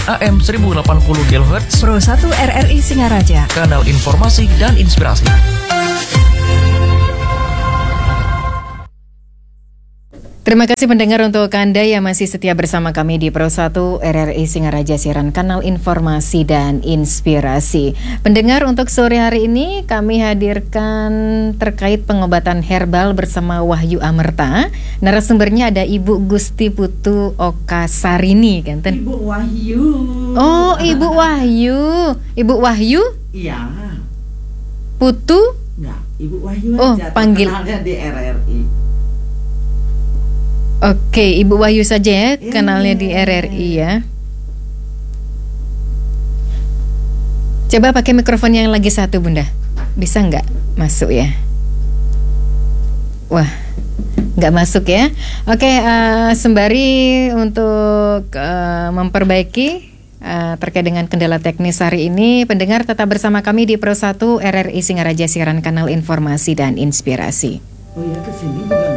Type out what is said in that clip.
AM 1080 kHz Pro 1 RRI Singaraja, kanal informasi dan inspirasi. Terima kasih pendengar untuk Anda yang masih setia bersama kami di Pro 1 RRI Singaraja, siaran kanal informasi dan inspirasi. Pendengar, untuk sore hari ini kami hadirkan terkait pengobatan herbal bersama Wahyu Amerta. Narasumbernya ada Ibu Gusti Putu Okasarini, kan? Ibu Wahyu. Oh, Ibu Wahyu. Ibu Wahyu? Iya. Putu? Enggak, Ibu Wahyu Oh, aja. panggil. Terkenalnya di RRI. Oke, Ibu Wahyu saja ya, kenalnya di RRI ya. Coba pakai mikrofon yang lagi satu, Bunda. Bisa nggak masuk ya? Wah, nggak masuk ya. Oke, sembari untuk memperbaiki terkait dengan kendala teknis hari ini, pendengar tetap bersama kami di Pro 1 RRI Singaraja, siaran kanal informasi dan inspirasi. Oh ya, kesini juga